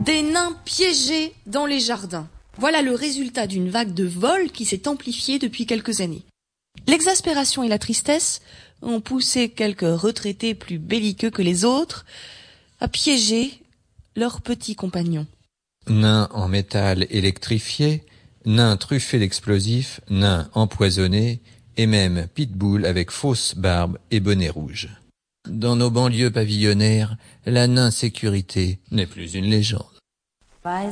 Des nains piégés dans les jardins. Voilà le résultat d'une vague de vol qui s'est amplifiée depuis quelques années. L'exaspération et la tristesse ont poussé quelques retraités plus belliqueux que les autres à piéger leurs petits compagnons. Nains en métal électrifié, nains truffés d'explosifs, nains empoisonnés, et même pitbull avec fausse barbe et bonnet rouge. Dans nos banlieues pavillonnaires, la nain sécurité n'est plus une légende.